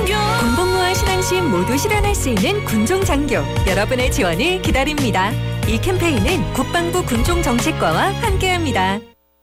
군복무와 신앙심 모두 실현할 수 있는 군종장교, 여러분의 지원을 기다립니다. 이 캠페인은 국방부 군종정책과와 함께합니다.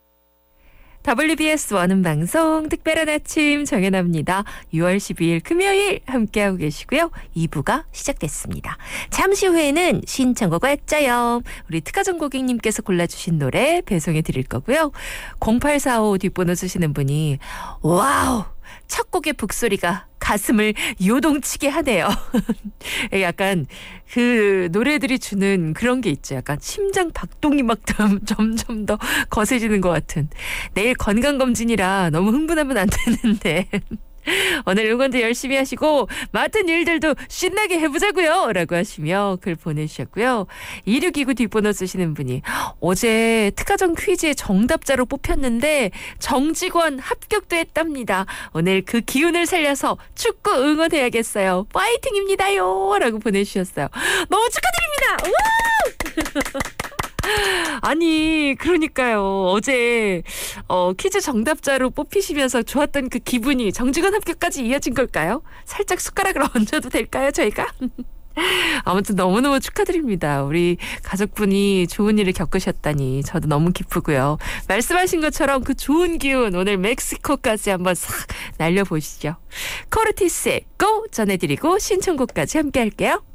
WBS 원음 방송 특별한 아침 정연아입니다. 6월 12일 금요일 함께하고 계시고요. 2부가 시작됐습니다. 잠시 후에는 신청곡과 짜요. 우리 특가전 고객님께서 골라주신 노래 배송해 드릴 거고요. 0845 뒷번호 쓰시는 분이 와우! 첫 곡의 북소리가 가슴을 요동치게 하네요. 약간 그 노래들이 주는 그런 게 있죠. 약간 심장 박동이 막 점점 더 거세지는 것 같은. 내일 건강검진이라 너무 흥분하면 안 되는데. 오늘 응원도 열심히 하시고 맡은 일들도 신나게 해보자고요 라고 하시며 글 보내주셨고요. 2629 뒷번호 쓰시는 분이 어제 특가전 퀴즈의 정답자로 뽑혔는데 정직원 합격도 했답니다. 오늘 그 기운을 살려서 축구 응원해야겠어요. 파이팅입니다요 라고 보내주셨어요. 너무 축하드립니다. 우와! 아니 그러니까요. 어제 퀴즈 정답자로 뽑히시면서 좋았던 그 기분이 정직원 합격까지 이어진 걸까요? 살짝 숟가락을 얹어도 될까요 저희가? 아무튼 너무너무 축하드립니다. 우리 가족분이 좋은 일을 겪으셨다니 저도 너무 기쁘고요. 말씀하신 것처럼 그 좋은 기운 오늘 멕시코까지 한번 싹 날려보시죠. 코르티스의 고 전해드리고 신청곡까지 함께 할게요.